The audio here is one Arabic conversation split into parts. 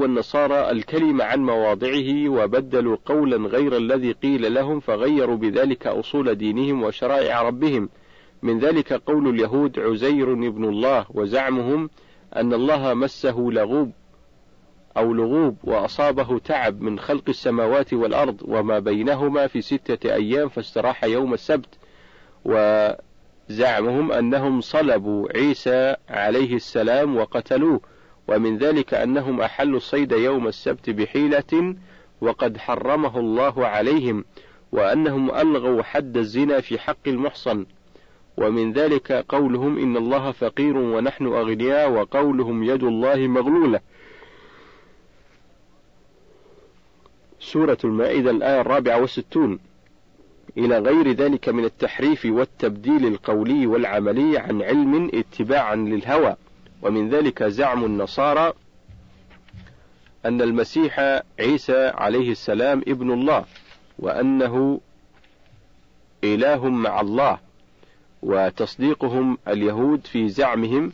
والنصارى الكلمة عن مواضعه وبدلوا قولا غير الذي قيل لهم، فغيروا بذلك أصول دينهم وشرائع ربهم. من ذلك قول اليهود عزير ابن الله، وزعمهم أن الله مسه لغوب وأصابه تعب من خلق السماوات والأرض وما بينهما في 6 أيام فاستراح يوم السبت. وزعمهم أنهم صلبوا عيسى عليه السلام وقتلوه. ومن ذلك أنهم أحلوا الصيد يوم السبت بحيلة وقد حرمه الله عليهم، وأنهم ألغوا حد الزنا في حق المحصن. ومن ذلك قولهم إن الله فقير ونحن أغنياء، وقولهم يد الله مغلولة. سورة المائدة الآية 64. إلى غير ذلك من التحريف والتبديل القولي والعملي عن علم اتباعا للهوى. ومن ذلك زعم النصارى أن المسيح عيسى عليه السلام ابن الله، وأنه إله مع الله، وتصديقهم اليهود في زعمهم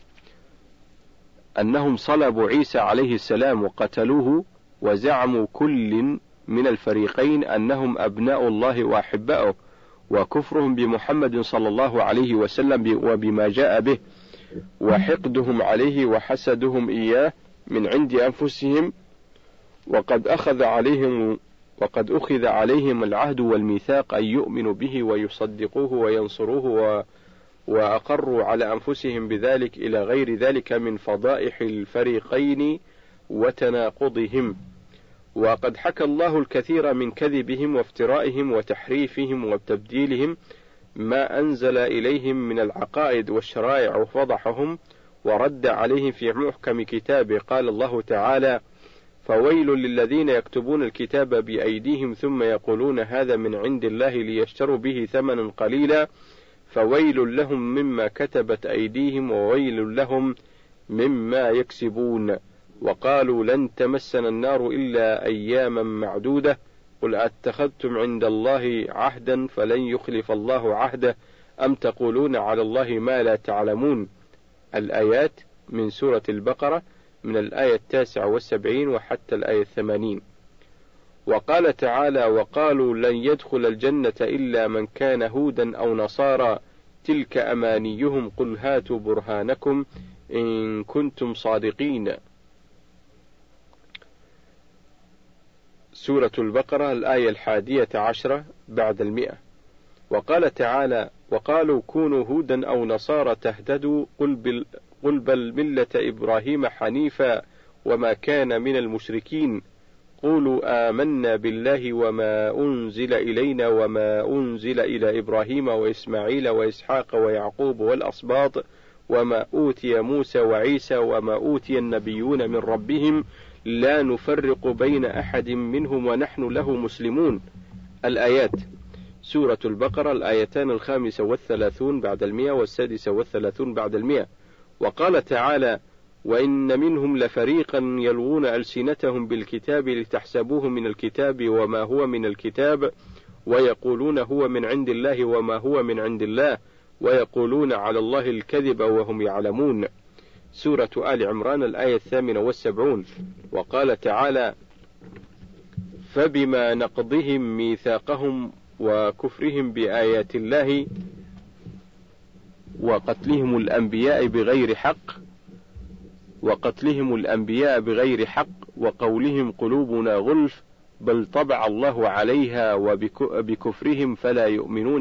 أنهم صلبوا عيسى عليه السلام وقتلوه، وزعموا كل من الفريقين أنهم أبناء الله وأحباؤه، وكفرهم بمحمد صلى الله عليه وسلم وبما جاء به، وحقدهم عليه وحسدهم إياه من عند أنفسهم، وقد أخذ عليهم العهد والميثاق أن يؤمنوا به ويصدقوه وينصروه، وأقروا على أنفسهم بذلك، إلى غير ذلك من فضائح الفريقين وتناقضهم. وقد حكى الله الكثير من كذبهم وافترائهم وتحريفهم وتبديلهم ما أنزل إليهم من العقائد والشرائع، وفضحهم ورد عليهم في محكم كتابه. قال الله تعالى: فويل للذين يكتبون الكتاب بأيديهم ثم يقولون هذا من عند الله ليشتروا به ثمنا قليلا، فويل لهم مما كتبت أيديهم وويل لهم مما يكسبون. وقالوا لن تمسنا النار إلا أياما معدودة، قل أتخذتم عند الله عهدا فلن يخلف الله عهده، أم تقولون على الله ما لا تعلمون. الآيات من سورة البقرة من الآية 79 وحتى الآية 80. وقال تعالى: وقالوا لن يدخل الجنة إلا من كان هودا أو نصارى تلك أمانيهم قل هاتوا برهانكم إن كنتم صادقين. سورة البقرة الآية 11 بعد 100. وقال تعالى: وقالوا كونوا هودا أو نصارى تهتدوا قل بل ملة إبراهيم حنيفا وما كان من المشركين قولوا آمنا بالله وما أنزل إلينا وما أنزل إلى إبراهيم وإسماعيل وإسحاق ويعقوب والأسباط وما أوتي موسى وعيسى وما أوتي النبيون من ربهم لا نفرق بين أحد منهم ونحن له مسلمون. الآيات. سورة البقرة الآيتان 35 بعد 100 و36 بعد 100. وقال تعالى: وإن منهم لفريقا يلوون ألسنتهم بالكتاب لتحسبوه من الكتاب وما هو من الكتاب ويقولون هو من عند الله وما هو من عند الله ويقولون على الله الكذب وهم يعلمون. سورة آل عمران الآية 78. وقال تعالى: فبما نقضهم ميثاقهم وكفرهم بآيات الله وقتلهم الأنبياء بغير حق وقولهم قلوبنا غلف بل طبع الله عليها وبكفرهم فلا يؤمنون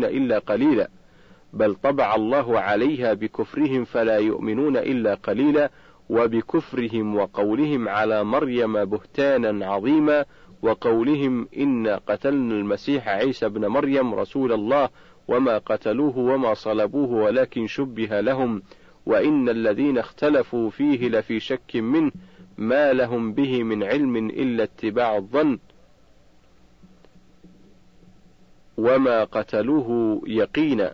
إلا قليلا وبكفرهم وقولهم على مريم بهتانا عظيما وقولهم إنا قتلنا المسيح عيسى ابن مريم رسول الله وما قتلوه وما صلبوه ولكن شبه لهم وإن الذين اختلفوا فيه لفي شك منه ما لهم به من علم إلا اتباع الظن وما قتلوه يقينا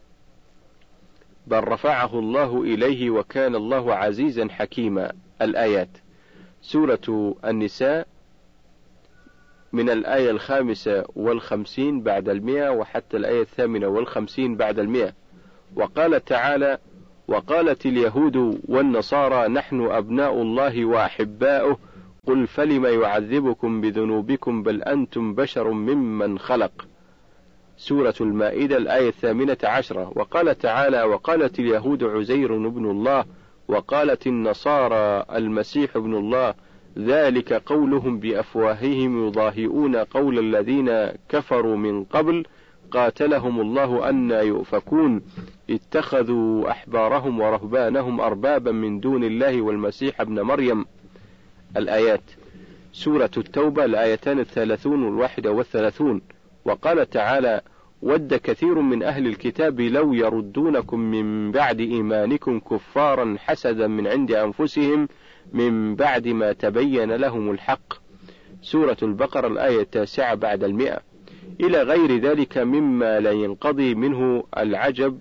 بل رفعه الله إليه وكان الله عزيزا حكيما. الآيات. سورة النساء من الآية 55 بعد 100 وحتى الآية 58 بعد 100. وقال تعالى: وقالت اليهود والنصارى نحن أبناء الله وأحباؤه قل فلم يعذبكم بذنوبكم بل أنتم بشر ممن خلق. سورة المائدة الآية 18. وقال تعالى: وقالت اليهود عزير بن الله وقالت النصارى المسيح ابن الله ذلك قولهم بأفواههم يضاهئون قول الذين كفروا من قبل قاتلهم الله أنى يؤفكون اتخذوا أحبارهم ورهبانهم أربابا من دون الله والمسيح ابن مريم. الآيات. سورة التوبة الآيتان 30 و31. وقال تعالى: ود كثير من أهل الكتاب لو يردونكم من بعد إيمانكم كفارا حسدا من عند أنفسهم من بعد ما تبين لهم الحق. سورة البقرة الآية 9 بعد 100. إلى غير ذلك مما لا ينقضي منه العجب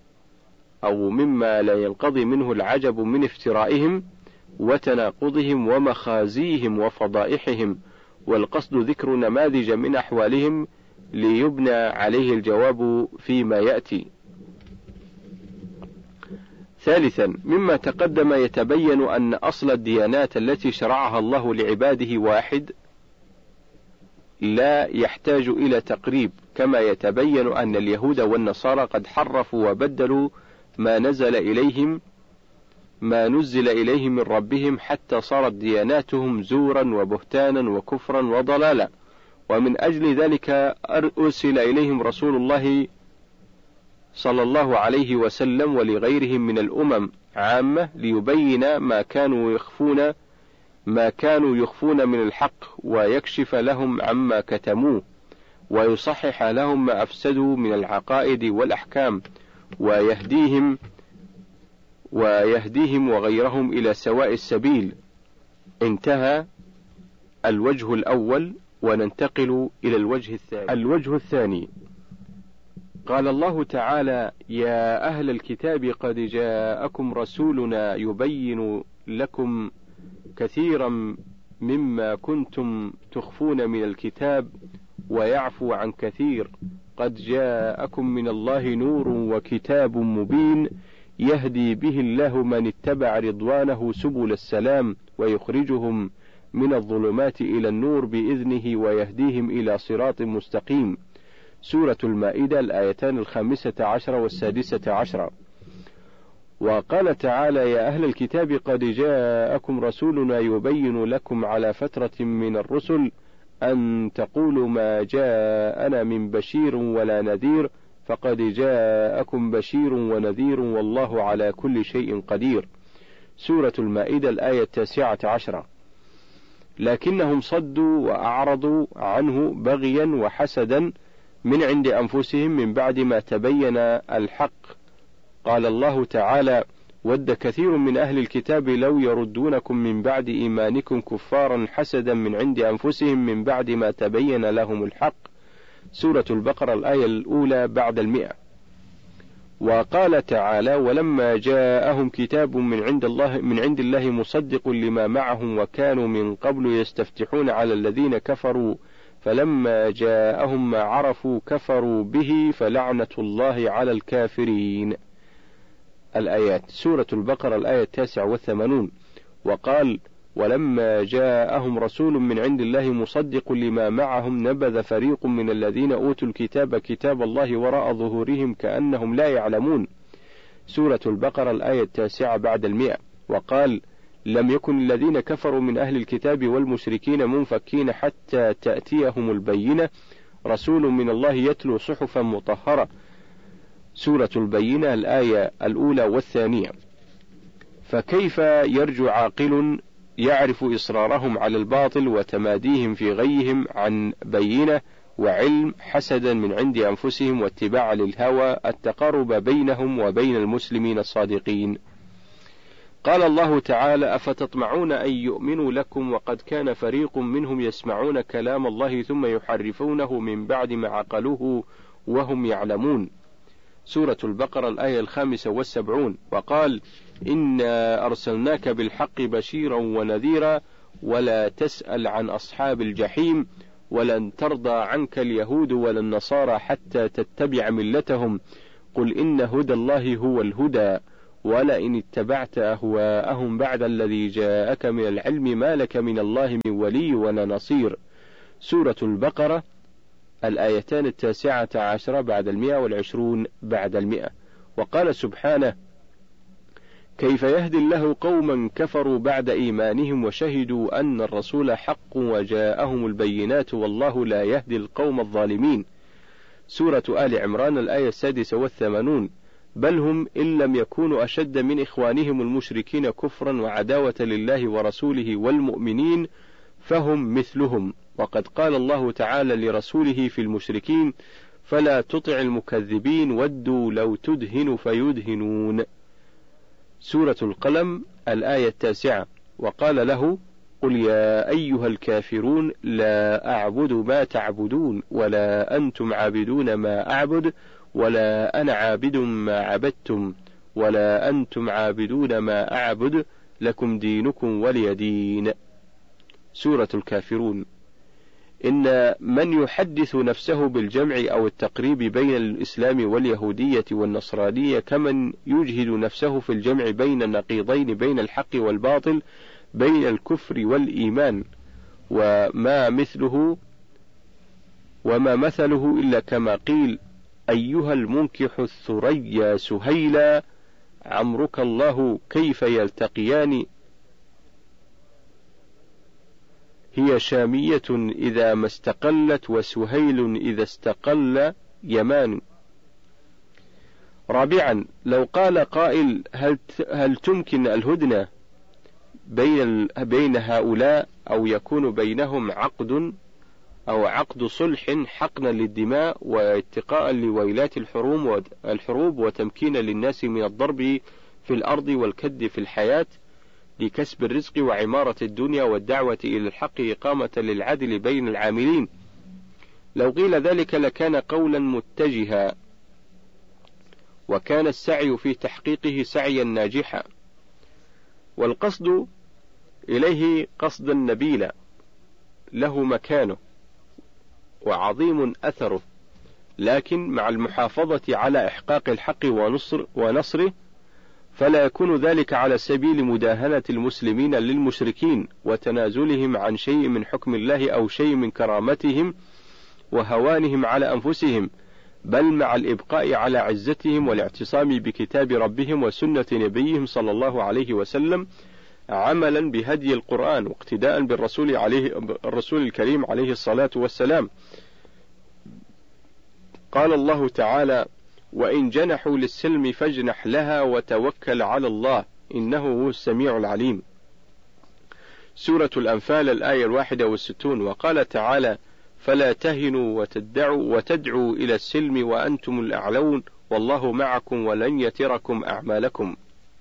من افترائهم وتناقضهم ومخازيهم وفضائحهم، والقصد ذكر نماذج من أحوالهم ليبنى عليه الجواب فيما يأتي. ثالثا، مما تقدم يتبين أن أصل الديانات التي شرعها الله لعباده واحد لا يحتاج إلى تقريب، كما يتبين أن اليهود والنصارى قد حرفوا وبدلوا ما نزل إليهم من ربهم حتى صارت دياناتهم زورا وبهتانا وكفرا وضلالا. ومن أجل ذلك أرسل إليهم رسول الله صلى الله عليه وسلم ولغيرهم من الأمم عامة ليبين ما كانوا يخفون من الحق ويكشف لهم عما كتموه ويصحح لهم ما أفسدوا من العقائد والأحكام ويهديهم وغيرهم إلى سواء السبيل. انتهى الوجه الأول، وننتقل إلى الوجه الثاني. قال الله تعالى: يا أهل الكتاب قد جاءكم رسولنا يبين لكم كثيرا مما كنتم تخفون من الكتاب ويعفو عن كثير، قد جاءكم من الله نور وكتاب مبين يهدي به الله من اتبع رضوانه سبل السلام ويخرجهم من الظلمات إلى النور بإذنه ويهديهم إلى صراط مستقيم. سورة المائدة الآيتان 15 و16. وقال تعالى: يا أهل الكتاب قد جاءكم رسولنا يبين لكم على فترة من الرسل أن تقولوا ما جاءنا من بشير ولا نذير فقد جاءكم بشير ونذير والله على كل شيء قدير. سورة المائدة الآية 19. لكنهم صدوا وأعرضوا عنه بغيا وحسدا من عند أنفسهم من بعد ما تبين الحق. قال الله تعالى: ود كثير من أهل الكتاب لو يردونكم من بعد إيمانكم كفارا حسدا من عند أنفسهم من بعد ما تبين لهم الحق. سورة البقرة الآية الأولى بعد 100. وقال تعالى: ولما جاءهم كتاب من عند الله مصدق لما معهم وكانوا من قبل يستفتحون على الذين كفروا فلما جاءهم ما عرفوا كفروا به فلعنة الله على الكافرين. الآيات. سورة البقرة الآية 89. وقال: ولما جاءهم رسول من عند الله مصدق لما معهم نبذ فريق من الذين أوتوا الكتاب كتاب الله وراء ظهورهم كأنهم لا يعلمون. سورة البقرة الآية 9 بعد 100. وقال: لم يكن الذين كفروا من أهل الكتاب والمشركين منفكين حتى تأتيهم البينة رسول من الله يتلو صحفا مطهرة. سورة البينة الآية الأولى والثانية. فكيف يرجو عاقل يعرف إصرارهم على الباطل وتماديهم في غيهم عن بينة وعلم حسدا من عند أنفسهم واتباع للهوى التقارب بينهم وبين المسلمين الصادقين. قال الله تعالى: أفتطمعون أن يؤمنوا لكم وقد كان فريق منهم يسمعون كلام الله ثم يحرفونه من بعد ما عقلوه وهم يعلمون. سورة البقرة الآية 75. وقال: إنا أرسلناك بالحق بشيرا ونذيرا ولا تسأل عن أصحاب الجحيم ولن ترضى عنك اليهود ولا النصارى حتى تتبع ملتهم قل إن هدى الله هو الهدى ولئن اتبعت أهواءهم بعد الذي جاءك من العلم ما لك من الله من ولي ولا نصير. سورة البقرة الآيتان 19 بعد 120 بعد 100. وقال سبحانه: كيف يهدي الله قوما كفروا بعد إيمانهم وشهدوا أن الرسول حق وجاءهم البينات والله لا يهدي القوم الظالمين. سورة آل عمران الآية 86. بل هم إن لم يكونوا أشد من إخوانهم المشركين كفرا وعداوة لله ورسوله والمؤمنين فهم مثلهم. وقد قال الله تعالى لرسوله في المشركين: فلا تطع المكذبين ودوا لو تدهن فيدهنون. سورة القلم الآية 9. وقال له: قل يا أيها الكافرون لا أعبد ما تعبدون ولا أنتم عابدون ما أعبد ولا أنا عابد ما عبدتم ولا أنتم عابدون ما أعبد لكم دينكم ولي دين. سورة الكافرون. إن من يحدث نفسه بالجمع أو التقريب بين الإسلام واليهودية والنصرانية كمن يجهد نفسه في الجمع بين النقيضين بين الحق والباطل بين الكفر والإيمان، وما مثله إلا كما قيل: أيها المنكح الثريا سهيلا عمرك الله كيف يلتقيان، هي شامية إذا ما استقلت وسهيل إذا استقل يمان. رابعا، لو قال قائل: هل تمكن الهدنة بين هؤلاء أو يكون بينهم عقد صلح حقنا للدماء واتقاء لويلات الحروب وتمكين للناس من الضرب في الأرض والكد في الحياة لكسب الرزق وعمارة الدنيا والدعوة إلى الحق إقامة للعدل بين العاملين. لو قيل ذلك لكان قولا متجها وكان السعي في تحقيقه سعيا ناجحا، والقصد إليه قصدا نبيلا له مكانه وعظيم أثره، لكن مع المحافظة على إحقاق الحق ونصره، فلا يكون ذلك على سبيل مداهنة المسلمين للمشركين وتنازلهم عن شيء من حكم الله أو شيء من كرامتهم وهوانهم على أنفسهم، بل مع الإبقاء على عزتهم والاعتصام بكتاب ربهم وسنة نبيهم صلى الله عليه وسلم، عملا بهدي القرآن واقتداء الرسول الكريم عليه الصلاة والسلام. قال الله تعالى: وإن جنحوا للسلم فاجنح لها وتوكل على الله إنه هو السميع العليم. سورة الأنفال الآية 61. وقال تعالى: فلا تهنوا وتدعوا إلى السلم وأنتم الأعلون والله معكم ولن يتركم أعمالكم.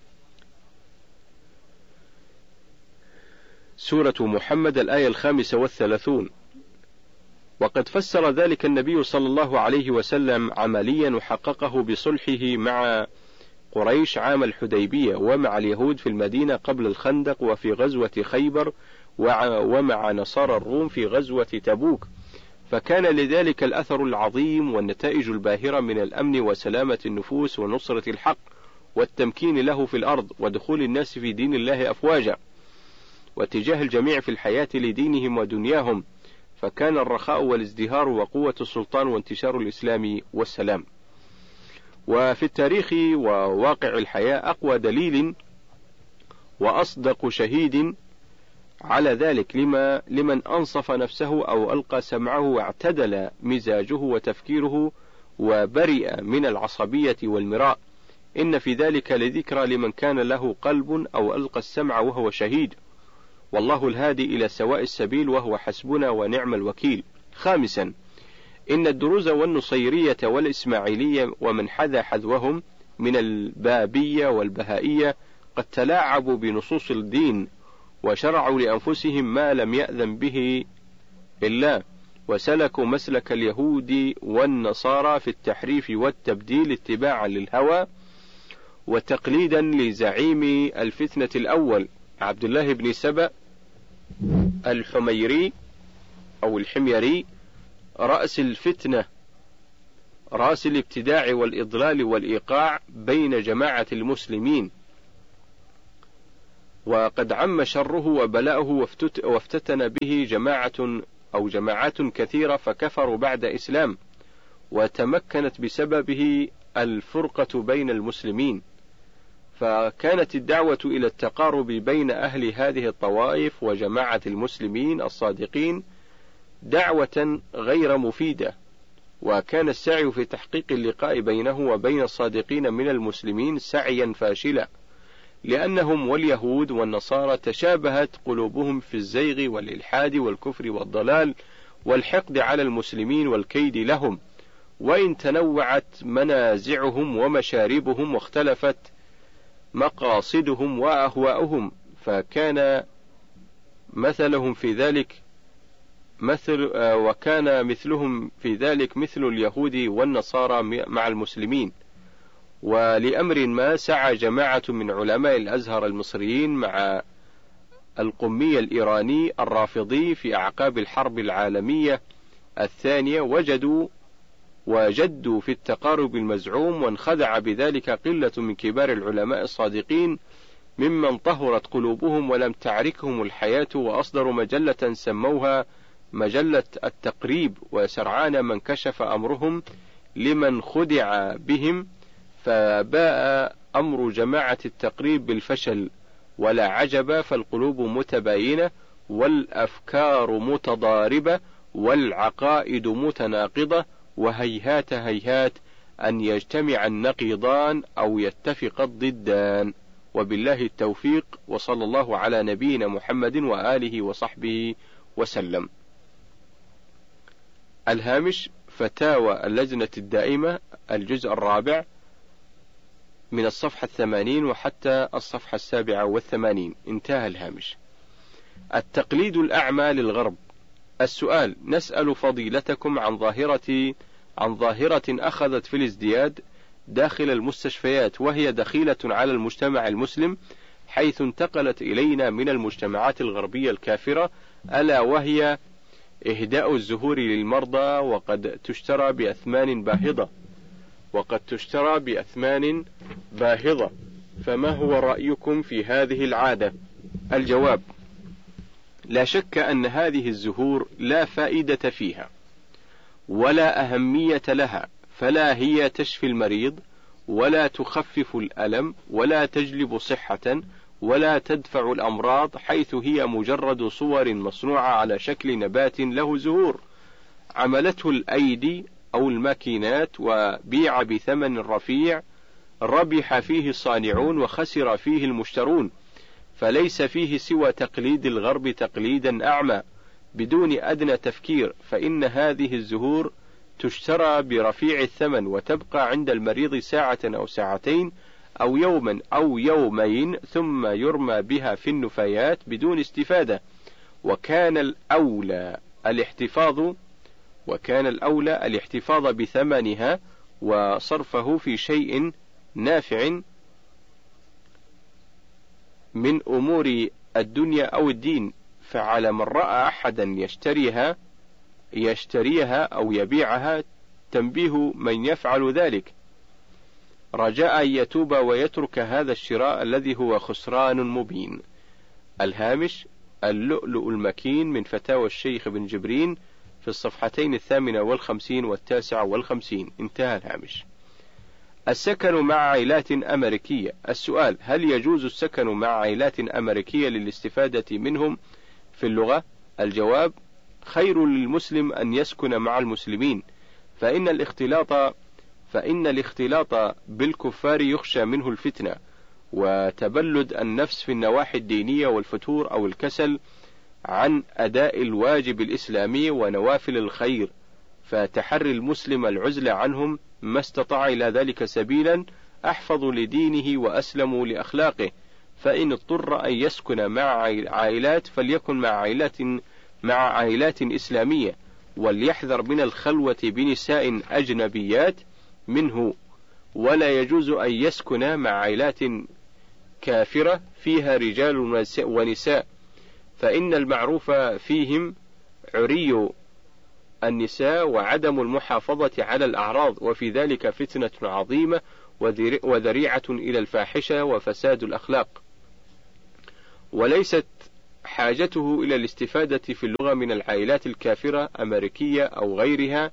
سورة محمد الآية 35. وقد فسر ذلك النبي صلى الله عليه وسلم عمليا وحققه بصلحه مع قريش عام الحديبية ومع اليهود في المدينة قبل الخندق وفي غزوة خيبر ومع نصارى الروم في غزوة تبوك، فكان لذلك الأثر العظيم والنتائج الباهرة من الأمن وسلامة النفوس ونصرة الحق والتمكين له في الأرض ودخول الناس في دين الله أفواجا واتجاه الجميع في الحياة لدينهم ودنياهم، فكان الرخاء والازدهار وقوة السلطان وانتشار الإسلام والسلام. وفي التاريخ وواقع الحياة أقوى دليل وأصدق شهيد على ذلك لمن أنصف نفسه أو ألقى سمعه واعتدل مزاجه وتفكيره وبرئ من العصبية والمراء، إن في ذلك لذكرى لمن كان له قلب أو ألقى السمع وهو شهيد، والله الهادي إلى سواء السبيل وهو حسبنا ونعم الوكيل. خامسا، إن الدروز والنصيرية والإسماعيلية ومن حذا حذوهم من البابية والبهائية قد تلاعبوا بنصوص الدين وشرعوا لأنفسهم ما لم يأذن به الله، وسلكوا مسلك اليهود والنصارى في التحريف والتبديل اتباعا للهوى وتقليدا لزعيم الفتنة الأول عبد الله بن سبأ الحميري أو الحميري رأس الفتنة رأس الابتداع والإضلال والإيقاع بين جماعة المسلمين، وقد عم شره وبلاؤه وافتتن به جماعات كثيرة فكفروا بعد إسلام، وتمكنت بسببه الفرقة بين المسلمين. فكانت الدعوة إلى التقارب بين أهل هذه الطوائف وجماعة المسلمين الصادقين دعوة غير مفيدة، وكان السعي في تحقيق اللقاء بينه وبين الصادقين من المسلمين سعيا فاشلا، لأنهم واليهود والنصارى تشابهت قلوبهم في الزيغ والإلحاد والكفر والضلال والحقد على المسلمين والكيد لهم، وإن تنوعت منازعهم ومشاربهم واختلفت مقاصدهم وأهواؤهم، فكان مثلهم في ذلك وكان مثلهم في ذلك مثل اليهود والنصارى مع المسلمين. ولأمر ما سعى جماعة من علماء الأزهر المصريين مع القمي الإيراني الرافضي في أعقاب الحرب العالمية الثانية، وجدوا في التقارب المزعوم، وانخدع بذلك قلة من كبار العلماء الصادقين ممن طهرت قلوبهم ولم تعركهم الحياة، وأصدروا مجلة سموها مجلة التقريب، وسرعان من كشف أمرهم لمن خدع بهم، فباء أمر جماعة التقريب بالفشل. ولا عجب، فالقلوب متباينة والأفكار متضاربة والعقائد متناقضة، وهيهات هيهات أن يجتمع النقيضان أو يتفق الضدان. وبالله التوفيق، وصلى الله على نبينا محمد وآله وصحبه وسلم. الهامش: فتاوى اللجنة الدائمة، الجزء الرابع، من الصفحة 80 وحتى الصفحة 87. انتهى الهامش. التقليد الأعمى للغرب. السؤال: نسأل فضيلتكم عن ظاهرة أخذت في الازدياد داخل المستشفيات، وهي دخيلة على المجتمع المسلم، حيث انتقلت إلينا من المجتمعات الغربية الكافرة، ألا وهي إهداء الزهور للمرضى، وقد تشترى بأثمان باهظة. فما هو رأيكم في هذه العادة؟ الجواب: لا شك أن هذه الزهور لا فائدة فيها ولا أهمية لها، فلا هي تشفي المريض ولا تخفف الألم ولا تجلب صحة ولا تدفع الأمراض، حيث هي مجرد صور مصنوعة على شكل نبات له زهور عملته الأيدي أو الماكينات، وبيع بثمن رفيع ربح فيه الصانعون وخسر فيه المشترون، فليس فيه سوى تقليد الغرب تقليدا أعمى بدون أدنى تفكير. فإن هذه الزهور تشترى برفيع الثمن، وتبقى عند المريض ساعة أو ساعتين أو يوما أو يومين، ثم يرمى بها في النفايات بدون استفادة. وكان الأولى الاحتفاظ بثمنها وصرفه في شيء نافع من أمور الدنيا أو الدين. فعلى من رأى أحدا يشتريها أو يبيعها تنبيه من يفعل ذلك، رجاء يتوب ويترك هذا الشراء الذي هو خسران مبين. الهامش: اللؤلؤ المكين من فتاوى الشيخ بن جبرين، في الصفحتين 58 و59. انتهى الهامش. السكن مع عائلات أمريكية. السؤال: هل يجوز السكن مع عائلات أمريكية للاستفادة منهم في اللغة؟ الجواب: خير للمسلم أن يسكن مع المسلمين، فإن الاختلاط بالكفار يخشى منه الفتنة وتبلد النفس في النواحي الدينية والفتور أو الكسل عن أداء الواجب الإسلامي ونوافل الخير، فتحري المسلم العزلة عنهم ما استطاع إلى ذلك سبيلا أحفظ لدينه وأسلم لأخلاقه. فإن اضطر أن يسكن مع عائلات فليكن مع عائلات إسلامية، وليحذر من الخلوة بنساء أجنبيات منه، ولا يجوز أن يسكن مع عائلات كافرة فيها رجال ونساء، فإن المعروف فيهم عري النساء وعدم المحافظة على الأعراض، وفي ذلك فتنة عظيمة وذريعة إلى الفاحشة وفساد الأخلاق. وليست حاجته إلى الاستفادة في اللغة من العائلات الكافرة أمريكية أو غيرها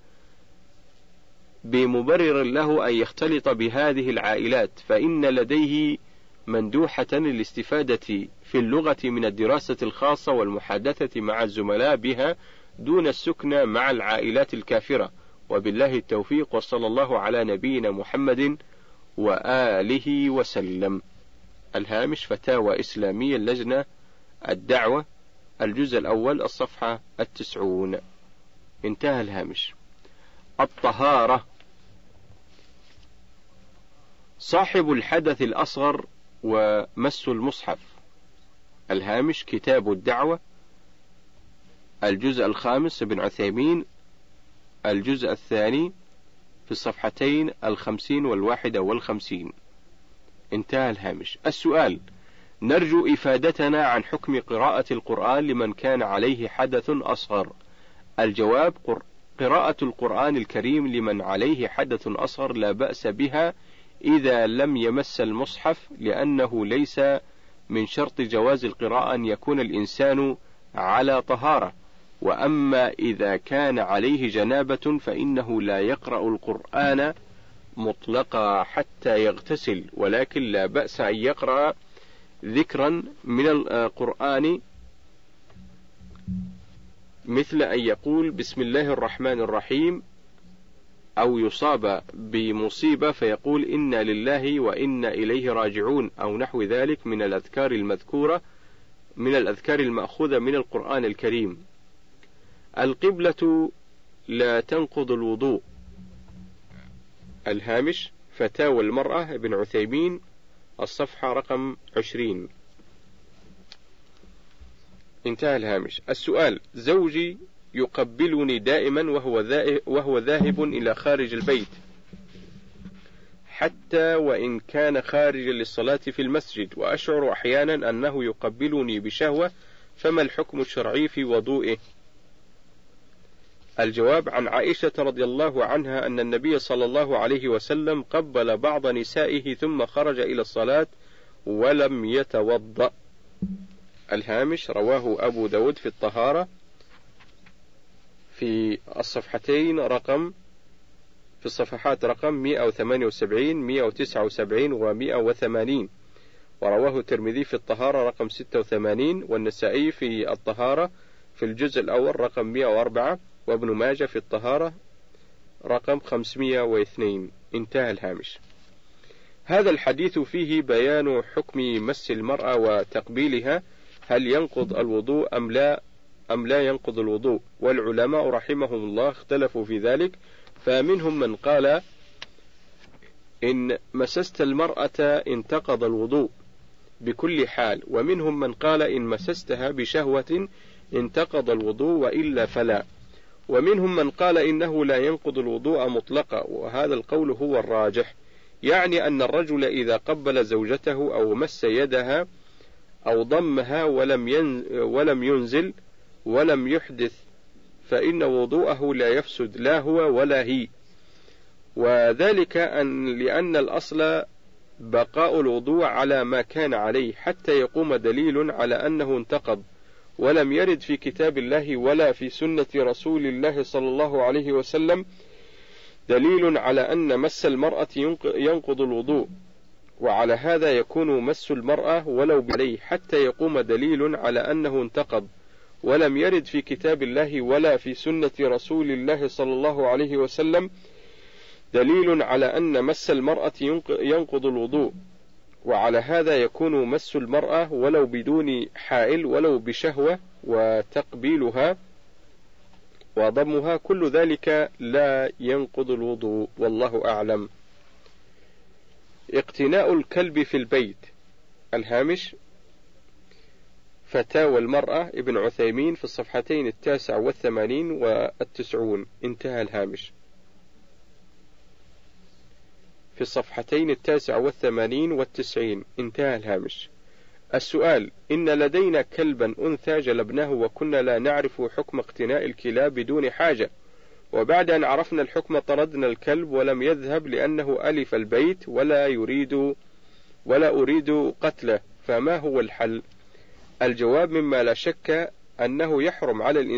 بمبرر له أن يختلط بهذه العائلات، فإن لديه مندوحة للاستفادة في اللغة من الدراسة الخاصة والمحادثة مع الزملاء بها دون السكن مع العائلات الكافرة. وبالله التوفيق، وصلى الله على نبينا محمد وآله وسلم. الهامش: فتاوى إسلامية اللجنة الدعوة، الجزء الأول، الصفحة 90. انتهى الهامش. الطهارة: صاحب الحدث الأصغر ومس المصحف. الهامش: كتاب الدعوة، الجزء الخامس، ابن عثيمين، الجزء الثاني، في الصفحتين 50 و51. انتهى الهامش. السؤال: نرجو إفادتنا عن حكم قراءة القرآن لمن كان عليه حدث أصغر. الجواب: قراءة القرآن الكريم لمن عليه حدث أصغر لا بأس بها إذا لم يمس المصحف، لأنه ليس من شرط جواز القراءة أن يكون الإنسان على طهارة. وأما إذا كان عليه جنابة فإنه لا يقرأ القرآن مطلقا حتى يغتسل، ولكن لا بأس أن يقرأ ذكرا من القرآن، مثل أن يقول بسم الله الرحمن الرحيم، أو يصاب بمصيبة فيقول إنا لله وإنا إليه راجعون، أو نحو ذلك من الأذكار المذكورة من الأذكار المأخوذة من القرآن الكريم. القبلة لا تنقض الوضوء. الهامش: فتاوى المرأة، ابن عثيمين، الصفحة رقم 20. انتهى الهامش. السؤال: زوجي يقبلني دائما وهو ذاهب إلى خارج البيت، حتى وإن كان خارجا للصلاة في المسجد، وأشعر أحيانا أنه يقبلني بشهوة، فما الحكم الشرعي في وضوئه؟ الجواب: عن عائشة رضي الله عنها أن النبي صلى الله عليه وسلم قبل بعض نسائه ثم خرج إلى الصلاة ولم يتوضأ. الهامش: رواه أبو داود في الطهارة في الصفحات رقم 178 179 و180، ورواه الترمذي في الطهارة رقم 86، والنسائي في الطهارة في الجزء الأول رقم 104، وابن ماجه في الطهارة رقم 502. انتهى الهامش. هذا الحديث فيه بيان حكم مس المرأة وتقبيلها، هل ينقض الوضوء أم لا ينقض الوضوء؟ والعلماء رحمهم الله اختلفوا في ذلك، فمنهم من قال إن مسست المرأة انتقض الوضوء بكل حال، ومنهم من قال إن مسستها بشهوة انتقض الوضوء وإلا فلا، ومنهم من قال إنه لا ينقض الوضوء مطلقا، وهذا القول هو الراجح، يعني أن الرجل إذا قبل زوجته أو مس يدها أو ضمها ولم ينزل ولم يحدث فإن وضوءه لا يفسد، لا هو ولا هي، وذلك لأن الأصل بقاء الوضوء على ما كان عليه حتى يقوم دليل على أنه انتقض، ولم يرد في كتاب الله ولا في سنة رسول الله صلى الله عليه وسلم دليل على أن مس المرأة ينقض الوضوء، وعلى هذا يكون مس المرأة ولو عليه حتى يقوم دليل على أنه انتقض، ولم يرد في كتاب الله ولا في سنة رسول الله صلى الله عليه وسلم دليل على أن مس المرأة ينقض الوضوء، وعلى هذا يكون مس المرأة ولو بدون حائل ولو بشهوة، وتقبيلها وضمها كل ذلك لا ينقض الوضوء، والله أعلم. اقتناء الكلب في البيت. الهامش: فتاوى المرأة، ابن عثيمين، في الصفحتين 89 و90. انتهى الهامش. في الصفحتين 89 و90. انتهى الهامش. السؤال: إن لدينا كلبا أنثى جلبناه وكنا لا نعرف حكم اقتناء الكلاب بدون حاجة، وبعد أن عرفنا الحكم طردنا الكلب ولم يذهب لأنه ألف البيت ولا أريد قتله، فما هو الحل؟ الجواب: مما لا شك أنه يحرم على الإنسان